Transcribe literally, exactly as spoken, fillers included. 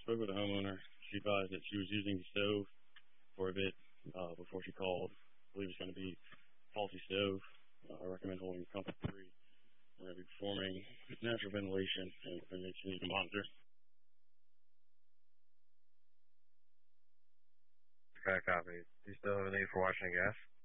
spoke with the homeowner. She advised that she was using the stove for a bit uh, before she called. I believe it's going to be faulty stove. Uh, I recommend holding comfort three. We're going to be performing natural ventilation and ventilation need to monitor. Okay, copy. Do you still have a need for washing gas?